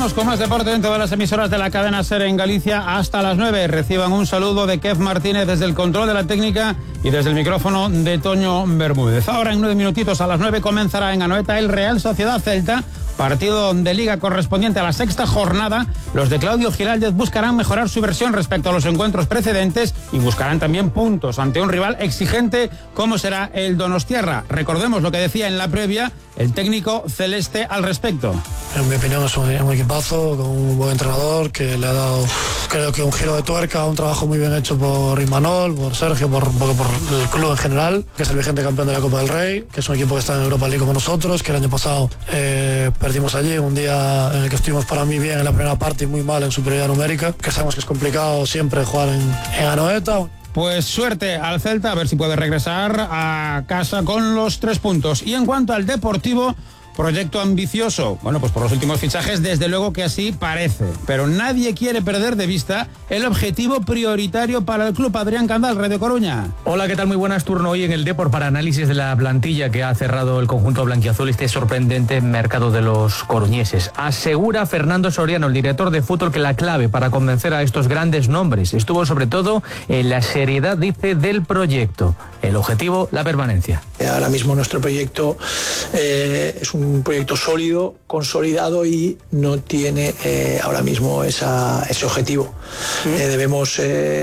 Vamos con más deporte dentro de las emisoras de la cadena SER en Galicia hasta las 9. Reciban un saludo de Kev Martínez desde el control de la técnica y desde el micrófono de Toño Bermúdez. Ahora en 9 minutitos a las 9 comenzará en Anoeta el Real Sociedad Celta, partido de liga correspondiente a la sexta jornada. Los de Claudio Giraldez buscarán mejorar su versión respecto a los encuentros precedentes y buscarán también puntos ante un rival exigente como será el Donostiarra. Recordemos lo que decía en la previa el técnico celeste al respecto. En mi opinión es un equipazo con un buen entrenador que le ha dado, creo que un giro de tuerca, un trabajo muy bien hecho por Imanol, por Sergio, por el club en general, que es el vigente campeón de la Copa del Rey, que es un equipo que está en Europa League como nosotros, que el año pasado perdimos allí, un día en el que estuvimos para mí bien en la primera parte y muy mal en superioridad numérica, que sabemos que es complicado siempre jugar en Anoeta. Pues suerte al Celta, a ver si puede regresar a casa con los 3 puntos. Y en cuanto al Deportivo, proyecto ambicioso. Bueno, pues por los últimos fichajes, desde luego que así parece. Pero nadie quiere perder de vista el objetivo prioritario para el club. Adrián Candal, Radio Coruña. Hola, ¿qué tal? Muy buenas. Turno hoy en el Depor para análisis de la plantilla que ha cerrado el conjunto blanquiazul este sorprendente mercado de los coruñeses. Asegura Fernando Soriano, el director de fútbol, que la clave para convencer a estos grandes nombres estuvo sobre todo en la seriedad, dice, del proyecto. El objetivo, la permanencia. Ahora mismo nuestro proyecto es un proyecto sólido, consolidado y no tiene ahora mismo ese objetivo. Debemos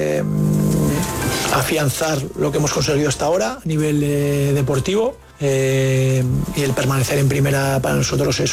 afianzar lo que hemos conseguido hasta ahora a nivel deportivo y el permanecer en primera para nosotros es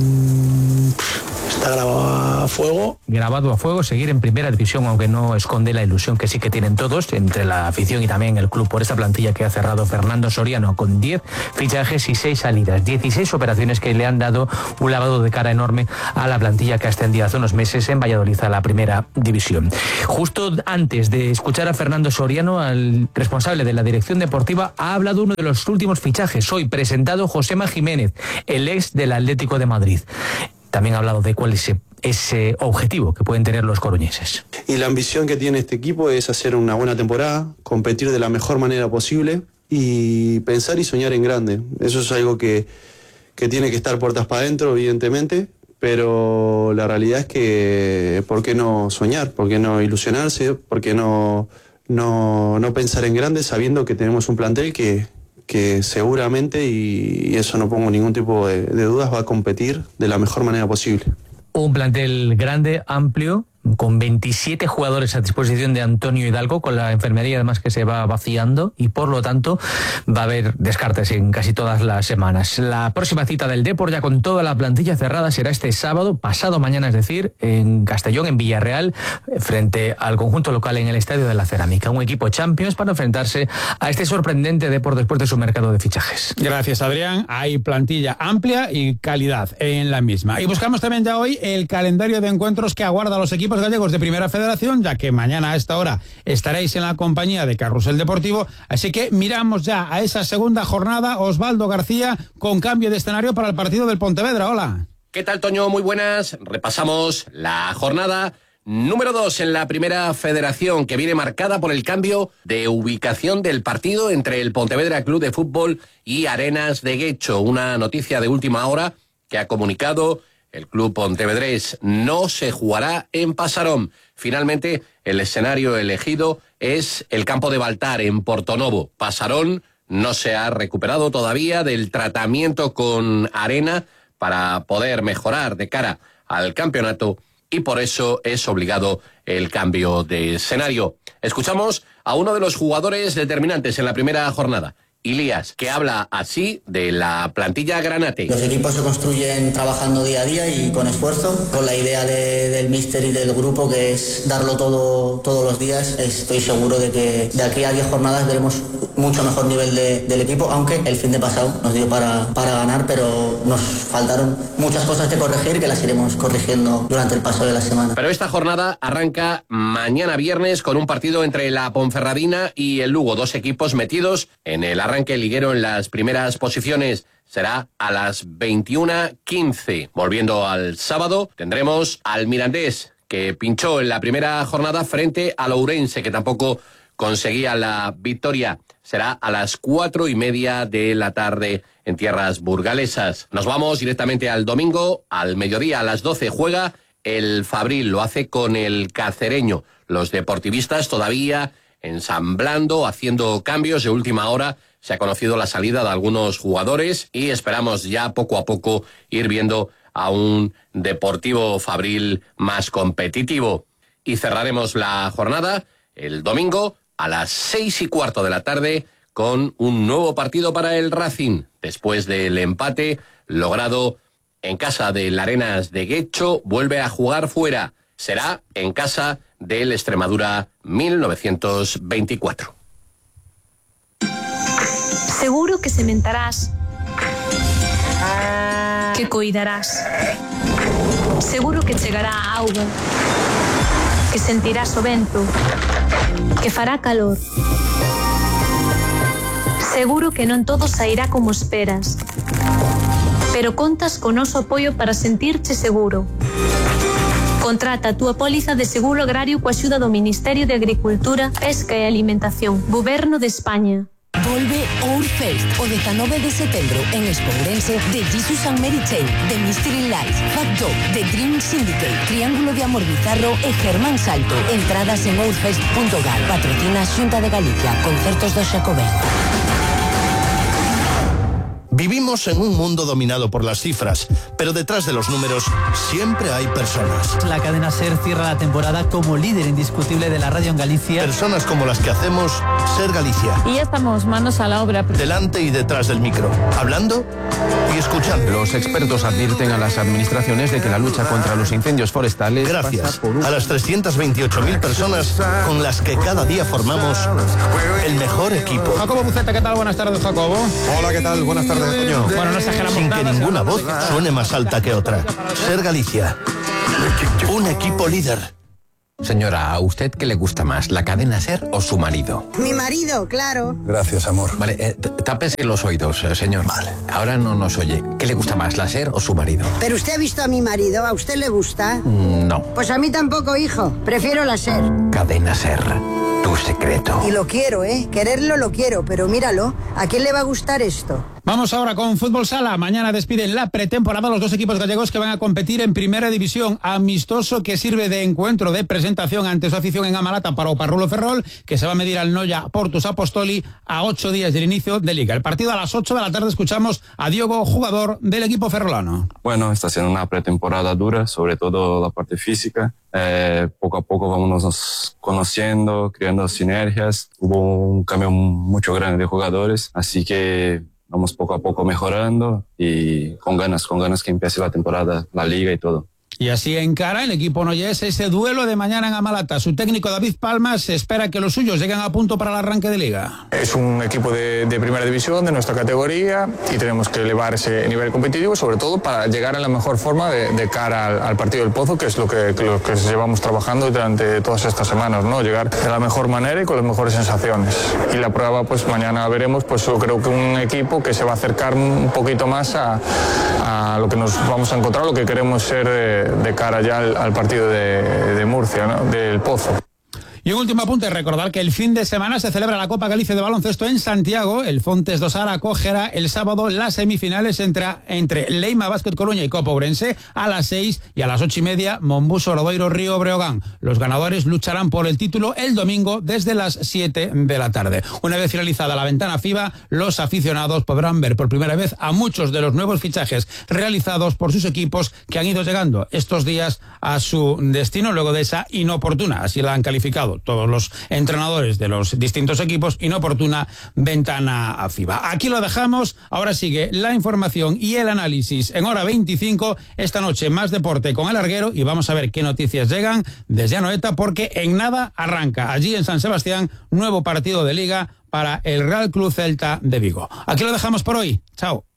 está grabado a fuego. Grabado a fuego, seguir en primera división, aunque no esconde la ilusión que sí que tienen todos, entre la afición y también el club, por esta plantilla que ha cerrado Fernando Soriano, con 10 fichajes y 6 salidas, 16 operaciones que le han dado un lavado de cara enorme a la plantilla que ascendió hace unos meses en Valladolid a la primera división. Justo antes de escuchar a Fernando Soriano, al responsable de la dirección deportiva, ha hablado uno de los últimos fichajes, hoy presentado, Josema Jiménez, el ex del Atlético de Madrid. También ha hablado de cuál es ese objetivo que pueden tener los coruñeses. Y la ambición que tiene este equipo es hacer una buena temporada, competir de la mejor manera posible y pensar y soñar en grande. Eso es algo que tiene que estar puertas para adentro, evidentemente, pero la realidad es que ¿por qué no soñar? ¿Por qué no ilusionarse? ¿Por qué no pensar en grande sabiendo que tenemos un plantel que seguramente, y eso no pongo ningún tipo de dudas, va a competir de la mejor manera posible? Un plantel grande, amplio, con 27 jugadores a disposición de Antonio Hidalgo, con la enfermería además que se va vaciando, y por lo tanto va a haber descartes en casi todas las semanas. La próxima cita del Depor, ya con toda la plantilla cerrada, será este sábado, pasado mañana, es decir, en Castellón, en Villarreal, frente al conjunto local en el Estadio de la Cerámica. Un equipo Champions para enfrentarse a este sorprendente Depor después de su mercado de fichajes. Gracias, Adrián. Hay plantilla amplia y calidad en la misma. Y buscamos también ya hoy el calendario de encuentros que aguarda a los equipos gallegos de Primera Federación, ya que mañana a esta hora estaréis en la compañía de Carrusel Deportivo, así que miramos ya a esa segunda jornada. Osvaldo García, con cambio de escenario para el partido del Pontevedra. Hola. ¿Qué tal, Toño? Muy buenas. Repasamos la jornada número 2 en la Primera Federación, que viene marcada por el cambio de ubicación del partido entre el Pontevedra Club de Fútbol y Arenas de Guecho. Una noticia de última hora que ha comunicado el club pontevedrés: no se jugará en Pasarón. Finalmente, el escenario elegido es el campo de Baltar, en Portonovo. Pasarón no se ha recuperado todavía del tratamiento con arena para poder mejorar de cara al campeonato, y por eso es obligado el cambio de escenario. Escuchamos a uno de los jugadores determinantes en la primera jornada, Ilías, que habla así de la plantilla granate. Los equipos se construyen trabajando día a día y con esfuerzo, con la idea del míster y del grupo, que es darlo todo todos los días. Estoy seguro de que de aquí a 10 jornadas veremos mucho mejor nivel del equipo, aunque el fin de pasado nos dio para ganar, pero nos faltaron muchas cosas que corregir, que las iremos corrigiendo durante el paso de la semana. Pero esta jornada arranca mañana viernes con un partido entre la Ponferradina y el Lugo, dos equipos metidos en el arranque liguero en las primeras posiciones. Será a las 21:15. Volviendo al sábado, tendremos al Mirandés, que pinchó en la primera jornada frente al Ourense, que tampoco conseguía la victoria. Será a las 4:30 de la tarde en tierras burgalesas. Nos vamos directamente al domingo, al mediodía, a las 12 juega el Fabril, lo hace con el Cacereño. Los deportivistas todavía ensamblando, haciendo cambios de última hora. Se ha conocido la salida de algunos jugadores y esperamos ya poco a poco ir viendo a un Deportivo Fabril más competitivo. Y cerraremos la jornada el domingo a las 6:15 de la tarde con un nuevo partido para el Racing, después del empate logrado en casa del Arenas de Guecho. Vuelve a jugar fuera, será en casa del Extremadura 1924. Seguro que sementarás, que coidarás, seguro que chegará a auga, que sentirás o vento, que fará calor. Seguro que non todo sairá como esperas, pero contas con noso apoio para sentirche seguro. Contrata a túa póliza de seguro agrario coa axuda do Ministerio de Agricultura, Pesca e Alimentación, Goberno de España. Volve Ourfest o 19 de setembro en Espourense de Jesus and Mary Chain, de Mystery Lights, Fat Dog, The Dream Syndicate, Triángulo de Amor Bizarro e Germán Salto. Entradas en ourfest.gal. Patrocina Xunta de Galicia. Concertos do Xacobeo. Vivimos en un mundo dominado por las cifras, pero detrás de los números siempre hay personas. La cadena SER cierra la temporada como líder indiscutible de la radio en Galicia. Personas como las que hacemos SER Galicia. Y ya estamos manos a la obra. Delante y detrás del micro, hablando y escuchando. Los expertos advierten a las administraciones de que la lucha contra los incendios forestales... Gracias a las 328.000 personas con las que cada día formamos el mejor equipo. Jacobo Buceta, ¿qué tal? Buenas tardes, Jacobo. Hola, ¿qué tal? Buenas tardes. Bueno, no exageramos sin nada, que ninguna voz suene más alta que otra. SER Galicia, un equipo líder. Señora, ¿a usted qué le gusta más, la cadena SER o su marido? Mi marido, claro. Gracias, amor. Vale, tápese los oídos, señor. Vale. Ahora no nos oye. ¿Qué le gusta más, la SER o su marido? ¿Pero usted ha visto a mi marido? ¿A usted le gusta? No. Pues a mí tampoco, hijo. Prefiero la SER. Cadena SER, tu secreto. Y lo quiero, Quererlo lo quiero, pero míralo. ¿A quién le va a gustar esto? Vamos ahora con Fútbol Sala. Mañana despiden la pretemporada los dos equipos gallegos que van a competir en Primera División. Amistoso que sirve de encuentro de presentación ante su afición en Amalata para o Parrulo Ferrol, que se va a medir al Noia Portus Apostoli a 8 días del inicio de Liga. El partido a las 8 de la tarde. Escuchamos a Diogo, jugador del equipo ferrolano. Bueno, está siendo una pretemporada dura, sobre todo la parte física. Poco a poco vamos conociendo, creando sinergias. Hubo un cambio mucho grande de jugadores, así que vamos poco a poco mejorando y con ganas que empiece la temporada, la liga y todo. Y así encara el equipo noyés ese duelo de mañana en Amalata. Su técnico David Palmas se espera que los suyos lleguen a punto para el arranque de Liga. Es un equipo de primera división, de nuestra categoría, y tenemos que elevar ese nivel competitivo, sobre todo para llegar en la mejor forma de cara al partido del Pozo, que es lo que llevamos trabajando durante todas estas semanas, ¿no? Llegar de la mejor manera y con las mejores sensaciones. Y la prueba, pues mañana veremos, pues yo creo que un equipo que se va a acercar un poquito más a lo que nos vamos a encontrar, lo que queremos ser de cara ya al partido de Murcia, ¿no? Del Pozo. Y un último apunte, recordar que el fin de semana se celebra la Copa Galicia de baloncesto en Santiago. El Fontes do Sar acogerá el sábado las semifinales entre Leima Basket Coruña y Copa Ourense a las 6 y a las 8:30 Monbuso Obradoiro Río Breogán. Los ganadores lucharán por el título el domingo desde las 7 de la tarde. Una vez finalizada la ventana FIBA, los aficionados podrán ver por primera vez a muchos de los nuevos fichajes realizados por sus equipos que han ido llegando estos días a su destino luego de esa inoportuna, así la han calificado todos los entrenadores de los distintos equipos, inoportuna ventana FIBA. Aquí lo dejamos, ahora sigue la información y el análisis en hora 25, esta noche más deporte con el Arguero y vamos a ver qué noticias llegan desde Anoeta porque en nada arranca allí en San Sebastián nuevo partido de Liga para el Real Club Celta de Vigo. Aquí lo dejamos por hoy, chao.